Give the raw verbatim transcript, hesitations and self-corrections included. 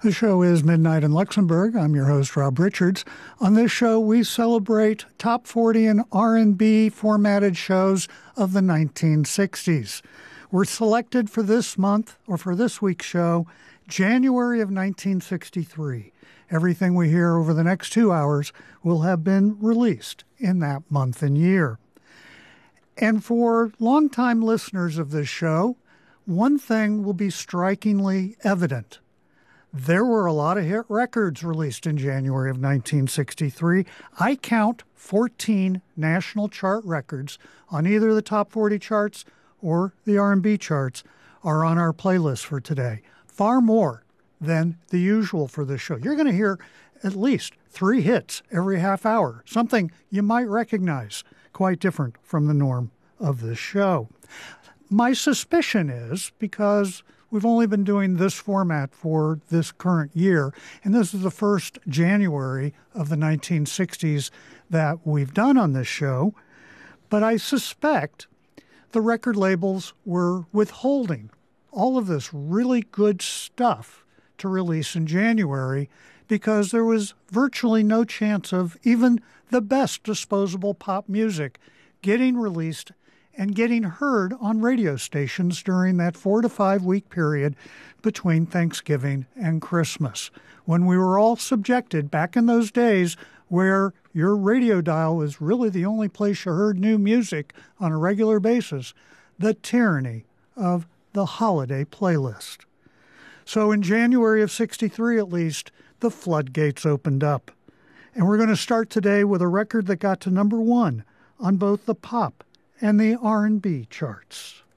The show is Midnight in Luxembourg. I'm your host, Rob Richards. On this show, we celebrate top forty and R and B formatted shows of the nineteen sixties. We're selected for this month, or for this week's show, January of nineteen sixty-three. Everything we hear over the next two hours will have been released in that month and year. And for longtime listeners of this show, one thing will be strikingly evident. There were a lot of hit records released in January of nineteen sixty-three. I count fourteen national chart records on either the top forty charts or the R and B charts are on our playlist for today. Far more than the usual for this show. You're going to hear at least three hits every half hour, something you might recognize, quite different from the norm of this show. My suspicion is, because we've only been doing this format for this current year, and this is the first January of the nineteen sixties that we've done on this show, but I suspect the record labels were withholding all of this really good stuff to release in January because there was virtually no chance of even the best disposable pop music getting released and getting heard on radio stations during that four to five week period between Thanksgiving and Christmas, when we were all subjected back in those days where your radio dial was really the only place you heard new music on a regular basis, the tyranny of the holiday playlist. So in January of sixty-three, at least, the floodgates opened up. And we're going to start today with a record that got to number one on both the pop and the R and B charts.